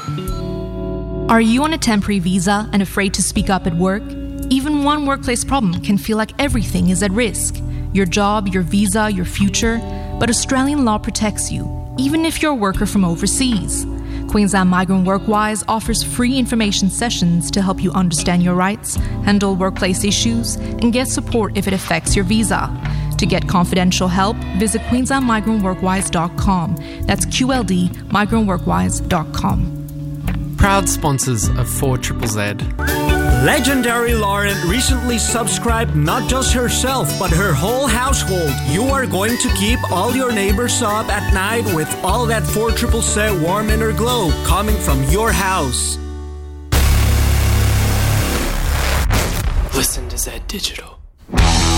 Are you on a temporary visa and afraid to speak up at work? Even one workplace problem can feel like everything is at risk. Your job, your visa, your future. But Australian law protects you, even if you're a worker from overseas. Queensland Migrant Workwise offers free information sessions to help you understand your rights, handle workplace issues, and get support if it affects your visa. To get confidential help, visit queenslandmigrantworkwise.com. That's QLD migrantworkwise.com. Proud sponsors of 4ZZZ. Legendary Lauren recently subscribed not just herself, but her whole household. You are going to keep all your neighbors up at night with all that 4ZZZ warm inner glow coming from your house. Listen to Zed Digital.